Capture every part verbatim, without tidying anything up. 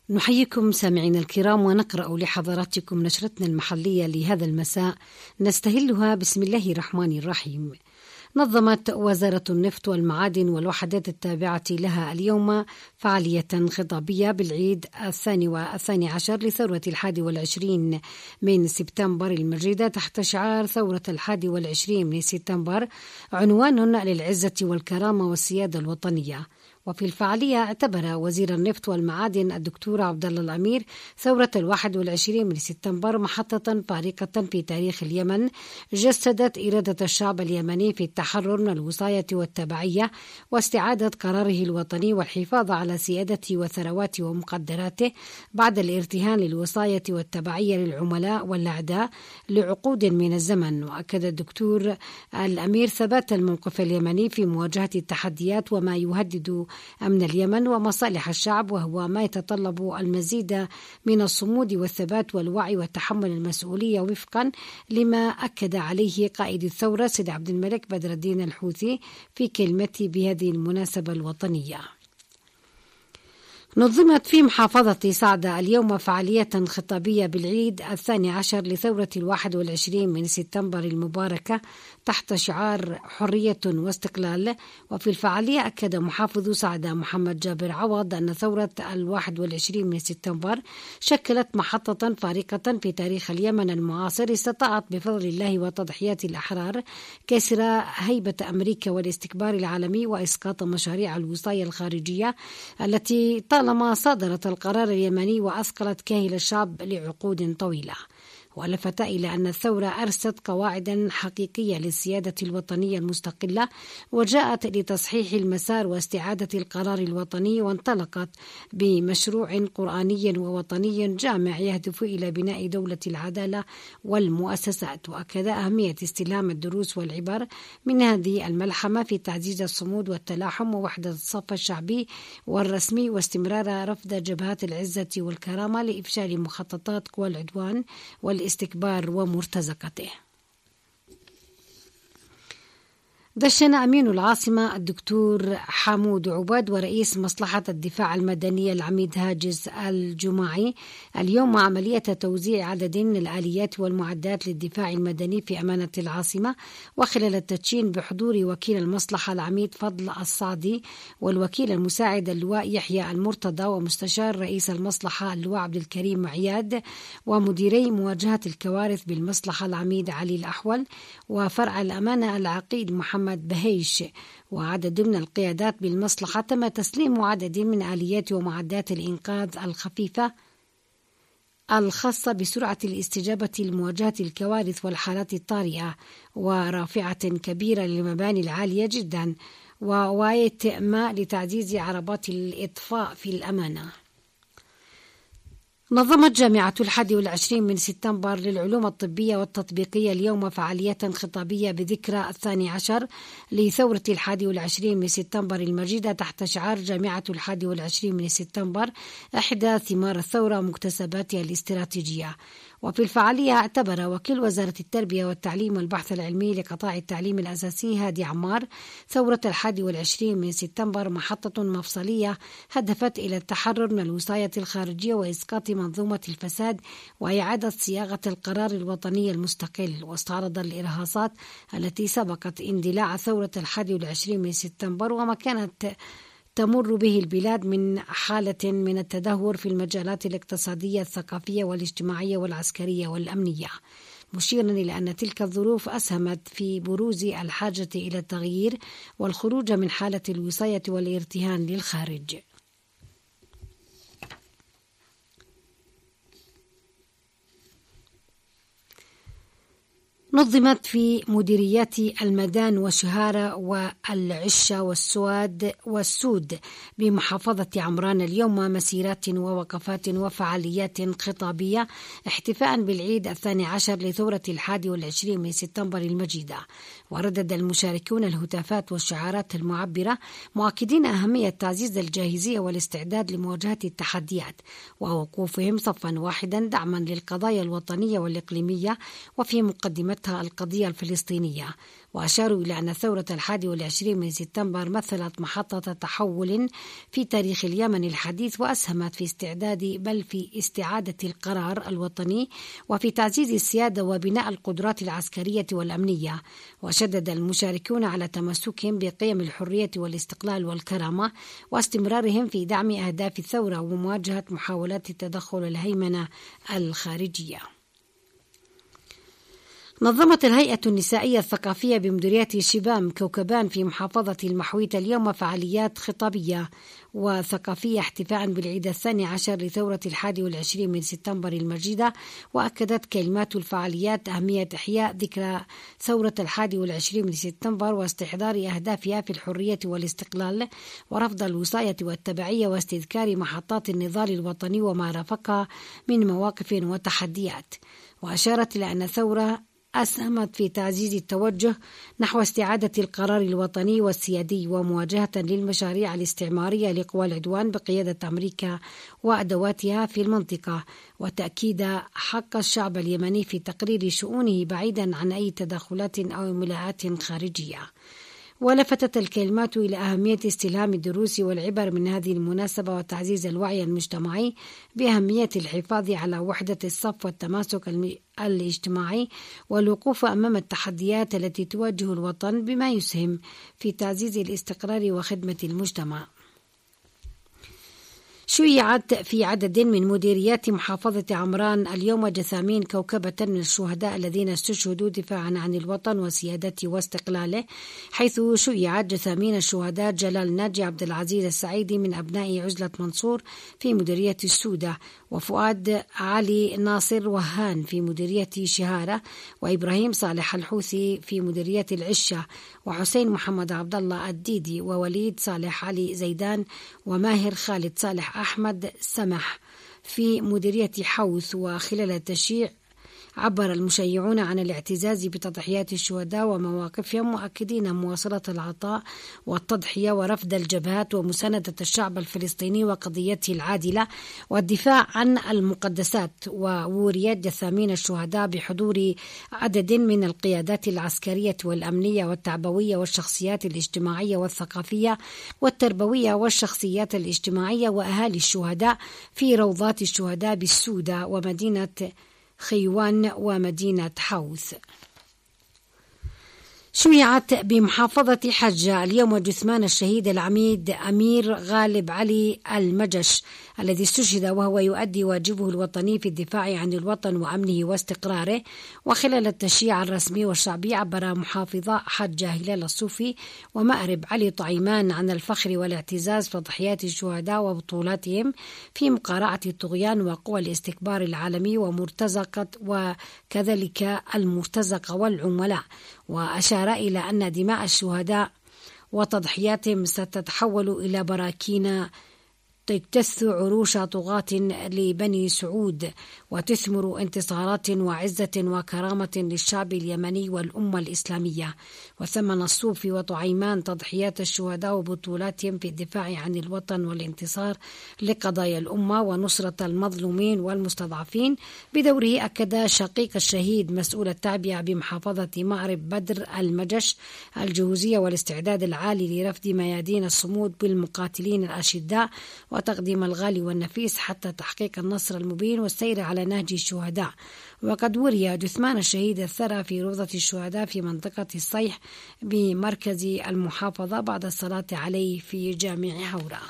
نحييكم سامعين الكرام ونقرأ لحضراتكم نشرتنا المحلية لهذا المساء نستهلها بسم الله الرحمن الرحيم. نظمت وزارة النفط والمعادن والوحدات التابعة لها اليوم فعالية خطابية بالعيد الثاني والثاني عشر لثورة الحادي والعشرين من سبتمبر المجيدة تحت شعار ثورة الحادي والعشرين من سبتمبر، عنوان للعزة والكرامة والسيادة الوطنية. وفي الفعالية اعتبر وزير النفط والمعادن الدكتور عبد الله الأمير ثورة الواحد والعشرين من سبتمبر محطة فارقة في تاريخ اليمن، جسدت إرادة الشعب اليمني في التحرر من الوصاية والتبعية واستعادة قراره الوطني والحفاظ على سيادته وثرواته ومقدراته بعد الارتهان للوصاية والتبعية للعملاء والأعداء لعقود من الزمن. وأكد الدكتور الأمير ثبات الموقف اليمني في مواجهة التحديات وما يهدد أمن اليمن ومصالح الشعب، وهو ما يتطلب المزيد من الصمود والثبات والوعي وتحمل المسؤولية وفقا لما أكد عليه قائد الثورة سيد عبد الملك بدر الدين الحوثي في كلمته بهذه المناسبة الوطنية. نظمت في محافظة صعدة اليوم فعالية خطابية بالعيد الثاني عشر لثورة الواحد والعشرين من سبتمبر المباركة تحت شعار حرية واستقلال. وفي الفعالية أكد محافظ صعدة محمد جابر عوض أن ثورة الواحد والعشرين من سبتمبر شكلت محطة فارقة في تاريخ اليمن المعاصر استطاعت بفضل الله وتضحيات الأحرار كسر هيبة أمريكا والاستكبار العالمي وإسقاط مشاريع الوصاية الخارجية التي طالما صادرت القرار اليمني وأثقلت كاهل الشعب لعقود طويلة. ولفت إلى أن الثورة أرست قواعدا حقيقية للسيادة الوطنية المستقلة وجاءت لتصحيح المسار واستعادة القرار الوطني، وانطلقت بمشروع قرآني ووطني جامع يهدف إلى بناء دولة العدالة والمؤسسات. وأكد أهمية استلهام الدروس والعبر من هذه الملحمة في تعزيز الصمود والتلاحم ووحدة الصف الشعبي والرسمي واستمرار رفض جبهات العزة والكرامة لإفشال مخططات قوى العدوان والاستكبار ومرتزقته. دشن أمين العاصمة الدكتور حمود عباد ورئيس مصلحة الدفاع المدني العميد هاجس الجماعي اليوم عملية توزيع عدد من الآليات والمعدات للدفاع المدني في أمانة العاصمة، وخلال التدشين بحضور وكيل المصلحة العميد فضل الصعدي والوكيل المساعد اللواء يحيى المرتضى ومستشار رئيس المصلحة اللواء عبد الكريم عياد ومديري مواجهة الكوارث بالمصلحة العميد علي الأحول وفرع الأمانة العقيد محمد بهيش وعدد من القيادات بالمصلحة. تم تسليم عدد من آليات ومعدات الإنقاذ الخفيفة الخاصة بسرعة الاستجابة لمواجهة الكوارث والحالات الطارئة ورافعة كبيرة للمباني العالية جدا وواية ماء لتعزيز عربات الإطفاء في الأمانة. نظمت جامعة الحادي والعشرين من سبتمبر للعلوم الطبية والتطبيقية اليوم فعالية خطابية بذكرى الثاني عشر لثورة الحادي والعشرين من سبتمبر المجيدة تحت شعار جامعة الحادي والعشرين من سبتمبر إحدى ثمار الثورة مكتسباتها الاستراتيجية. وفي الفعالية اعتبر وكيل وزارة التربية والتعليم والبحث العلمي لقطاع التعليم الأساسي هادي عمار ثورة الحادي والعشرين من سبتمبر محطة مفصلية هدفت إلى التحرر من الوصاية الخارجية وإسقاط منظومة الفساد وإعادة صياغة القرار الوطني المستقل، واستعرض الإرهاصات التي سبقت اندلاع ثورة الحادي والعشرين من سبتمبر وما كانت تمر به البلاد من حالة من التدهور في المجالات الاقتصادية الثقافية والاجتماعية والعسكرية والأمنية، مشيرا إلى أن تلك الظروف أسهمت في بروز الحاجة إلى التغيير والخروج من حالة الوصاية والارتهان للخارج. نظمت في مديريات المدان وشهارة والعشة والسواد والسود بمحافظة عمران اليوم مسيرات ووقفات وفعاليات خطابية احتفاء بالعيد الثاني عشر لثورة الحادي والعشرين من سبتمبر المجيدة. وردد المشاركون الهتافات والشعارات المعبرة مؤكدين أهمية تعزيز الجاهزية والاستعداد لمواجهة التحديات ووقوفهم صفا واحدا دعما للقضايا الوطنية والإقليمية. وفي مقدمة ناصرتها القضية الفلسطينية، وأشاروا إلى أن ثورة الحادي والعشرين من سبتمبر مثلت محطة تحول في تاريخ اليمن الحديث، وأسهمت في استعداد بل في استعادة القرار الوطني وفي تعزيز السيادة وبناء القدرات العسكرية والأمنية. وشدد المشاركون على تمسكهم بقيم الحرية والاستقلال والكرامة واستمرارهم في دعم أهداف الثورة ومواجهة محاولات التدخل الهيمنة الخارجية. نظمت الهيئة النسائية الثقافية بمديرية شبام كوكبان في محافظة المحويت اليوم فعاليات خطابية وثقافية احتفاء بالعيد الثاني عشر لثورة الحادي والعشرين من سبتمبر المجيدة. وأكدت كلمات الفعاليات أهمية إحياء ذكرى ثورة الحادي والعشرين من سبتمبر واستحضار أهدافها في الحرية والاستقلال ورفض الوصاية والتبعية واستذكار محطات النضال الوطني وما رافقها من مواقف وتحديات. وأشارت إلى أن الثورة أسهمت في تعزيز التوجه نحو استعادة القرار الوطني والسيادي ومواجهة للمشاريع الاستعمارية لقوى العدوان بقيادة أمريكا وأدواتها في المنطقة، وتأكيد حق الشعب اليمني في تقرير شؤونه بعيدا عن أي تدخلات أو ملاءات خارجية. ولفتت الكلمات إلى أهمية استلهام الدروس والعبر من هذه المناسبة وتعزيز الوعي المجتمعي بأهمية الحفاظ على وحدة الصف والتماسك الاجتماعي والوقوف أمام التحديات التي تواجه الوطن بما يسهم في تعزيز الاستقرار وخدمة المجتمع. شيعت في عدد من مديريات محافظة عمران اليوم جثامين كوكبة من الشهداء الذين استشهدوا دفاعا عن الوطن وسيادته واستقلاله، حيث شيعت جثامين الشهداء جلال ناجي عبد العزيز السعيدي من أبناء عزلة منصور في مديرية السودة، وفؤاد علي ناصر وهان في مديرية شهارة، وإبراهيم صالح الحوثي في مديرية العشة، وحسين محمد عبد الله الديدي، ووليد صالح علي زيدان، وماهر خالد صالح أحمد سمح في مديرية حوث. وخلال التشييع عبر المشيعون عن الاعتزاز بتضحيات الشهداء ومواقفهم، مؤكدين مواصلة العطاء والتضحية ورفض الجبهات ومساندة الشعب الفلسطيني وقضيته العادلة والدفاع عن المقدسات. ووريت جثامين الشهداء بحضور عدد من القيادات العسكرية والأمنية والتعبوية والشخصيات الاجتماعية والثقافية والتربوية والشخصيات الاجتماعية وأهالي الشهداء في روضات الشهداء بالسودة ومدينة خيوان ومدينة حوث. شيعت بمحافظة حجة اليوم جثمان الشهيد العميد أمير غالب علي المجش الذي استشهد وهو يؤدي واجبه الوطني في الدفاع عن الوطن وأمنه واستقراره. وخلال التشييع الرسمي والشعبي عبر محافظة حجة هلال الصوفي ومأرب علي طعيمان عن الفخر والاعتزاز بتضحيات الشهداء وبطولاتهم في مقارعة الطغيان وقوى الاستكبار العالمي ومرتزقة وكذلك المرتزقة والعملاء. وأشار إلى أن دماء الشهداء وتضحياتهم ستتحول إلى براكين تجتث عروش طغاة لبني سعود وتثمر انتصارات وعزة وكرامة للشعب اليمني والأمة الإسلامية. وثمن الصوفي وطعيمان تضحيات الشهداء وبطولاتهم في الدفاع عن الوطن والانتصار لقضايا الأمة ونصرة المظلومين والمستضعفين. بدوره أكد شقيق الشهيد مسؤول التعبئة بمحافظة مأرب بدر المجش الجهوزية والاستعداد العالي لرفض ميادين الصمود بالمقاتلين الأشداء وتقديم الغالي والنفيس حتى تحقيق النصر المبين والسير على نهج الشهداء. وقد وري جثمان الشهيد الثرى في روضة الشهداء في منطقة الصيح بمركز المحافظة بعد الصلاة عليه في جامع حورة.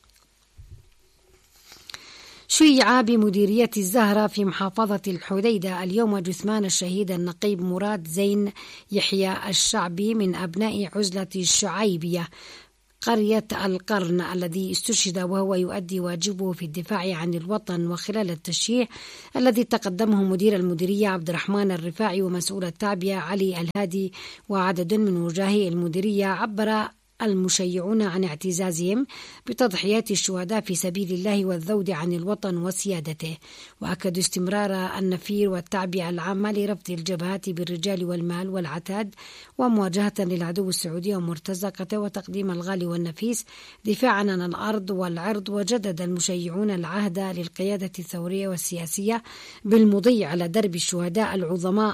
شيع بمديرية الزهرة في محافظة الحديدة اليوم جثمان الشهيد النقيب مراد زين يحيى الشعبي من أبناء عزلة الشعيبية قرية القرن الذي استشهد وهو يؤدي واجبه في الدفاع عن الوطن. وخلال التشييع الذي تقدمه مدير المديرية عبد الرحمن الرفاعي ومسؤول التعبئة علي الهادي وعدد من وجهاء المديرية، عبر المشيعون عن اعتزازهم بتضحيات الشهداء في سبيل الله والذود عن الوطن وسيادته. وأكدوا استمرار النفير والتعبئة العامة لرفض الجبهات بالرجال والمال والعتاد ومواجهة للعدو السعودي ومرتزقته وتقديم الغالي والنفيس دفاعا عن الأرض والعرض. وجدد المشيعون العهد للقيادة الثورية والسياسية بالمضي على درب الشهداء العظماء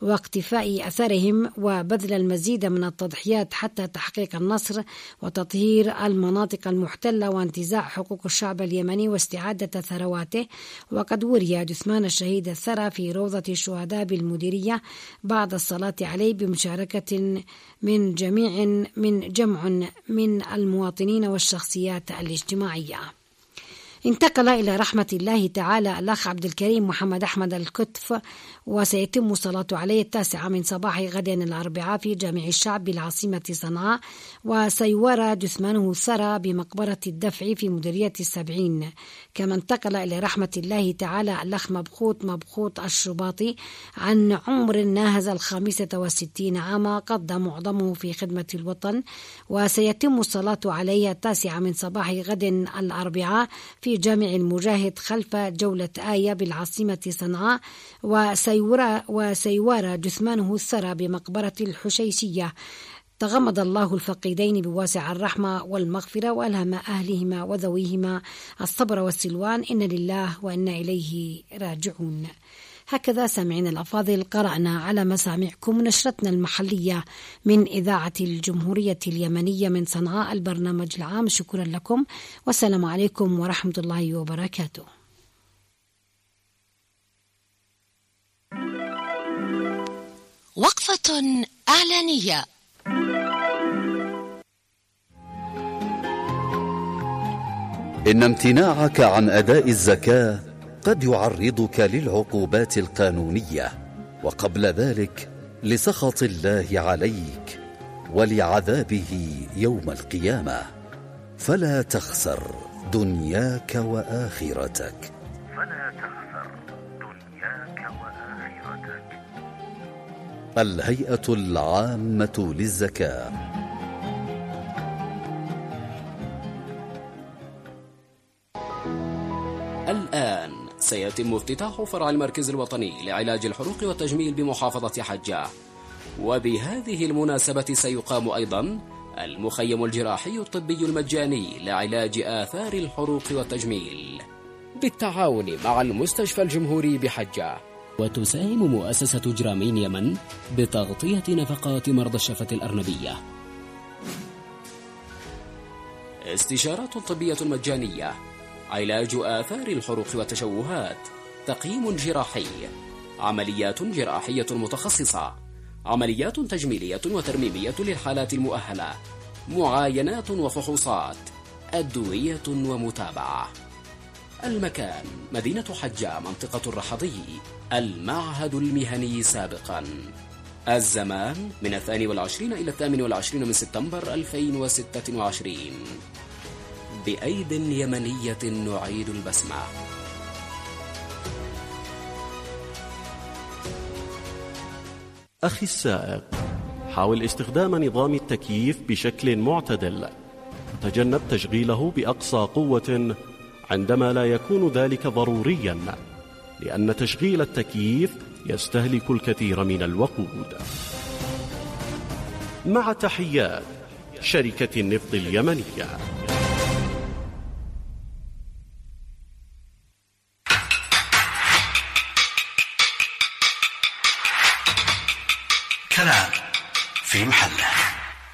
واقتفاء أثرهم وبذل المزيد من التضحيات حتى تحقيق النصر وتطهير المناطق المحتلة وانتزاع حقوق الشعب اليمني واستعادة ثرواته. وقد وري جثمان الشهيد الثرى في روضة الشهداء بالمديرية بعد الصلاة عليه بمشاركة من جميع من جمع من المواطنين والشخصيات الاجتماعية. انتقل إلى رحمة الله تعالى الأخ عبد الكريم محمد أحمد الكتف، وسيتم الصلاة عليه التاسعة من صباح غد الأربعاء في جامع الشعب بالعاصمة صنعاء، وسيورى جثمانه الثرى بمقبرة الدفع في مديرية السبعين. كما انتقل إلى رحمة الله تعالى الأخ مبخوت مبخوت الشباطي عن عمر ناهز الخامسة والستين عاما قضى معظمه في خدمة الوطن، وسيتم الصلاة عليه التاسعة من صباح غد الأربعاء في جامع المجاهد خلف جولة آية بالعاصمة صنعاء، وسيورى وسيوارى جثمانه الثرى بمقبرة الحشيشية. تغمد الله الفقيدين بواسع الرحمة والمغفرة وألهم أهلهما وذويهما الصبر والسلوان، إن لله وإنا إليه راجعون. هكذا سامعين الأفاضل قرأنا على مسامعكم نشرتنا المحلية من إذاعة الجمهورية اليمنية من صنعاء البرنامج العام. شكرا لكم والسلام عليكم ورحمة الله وبركاته. وقفة إعلانية. إن امتناعك عن أداء الزكاة قد يعرضك للعقوبات القانونية، وقبل ذلك لسخط الله عليك ولعذابه يوم القيامة، فلا تخسر دنياك وآخرتك. فلا تخسر دنياك وآخرتك. الهيئة العامة للزكاة. الآن سيتم افتتاح فرع المركز الوطني لعلاج الحروق والتجميل بمحافظة حجة، وبهذه المناسبة سيقام أيضا المخيم الجراحي الطبي المجاني لعلاج آثار الحروق والتجميل بالتعاون مع المستشفى الجمهوري بحجة. وتساهم مؤسسة جرامين يمن بتغطية نفقات مرضى الشفة الأرنبية. استشارات طبية مجانية، علاج آثار الحروق والتشوهات، تقييم جراحي، عمليات جراحية متخصصة، عمليات تجميلية وترميمية للحالات المؤهلة، معاينات وفحوصات، أدوية ومتابعة. المكان مدينة حجة، منطقة الرحضي، المعهد المهني سابقا. الزمان من الثاني والعشرين إلى الثامن والعشرين من سبتمبر ألفين وستة وعشرين. بأيد يمنية نعيد البسمة. أخي السائق، حاول استخدام نظام التكييف بشكل معتدل، وتجنب تشغيله بأقصى قوة عندما لا يكون ذلك ضروريا، لأن تشغيل التكييف يستهلك الكثير من الوقود. مع تحيات شركة النفط اليمنية. كلام في محله.